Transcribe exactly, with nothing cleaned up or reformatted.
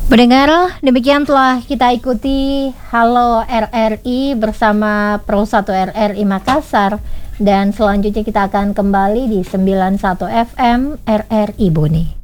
Pendengar, demikian telah kita ikuti Halo R R I bersama Pro satu R R I Makassar, dan selanjutnya kita akan kembali di sembilan puluh satu F M R R I Bone.